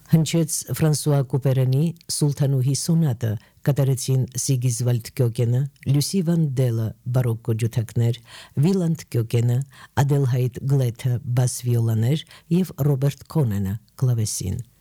Հնչեց Ֆրանսուଆ Կուպերենի Սուլթանուհի սոնատը, կատարեցին Սիգիզվալդ Գյոգենը, Լյուսի Վանդելը բարոկկո ջութակներ, Վիլանդ Գյոգենը, Ադելհայդ Գլեթը բաս վիոլաներ և Ռոբերտ Քոնենը կլավեսին։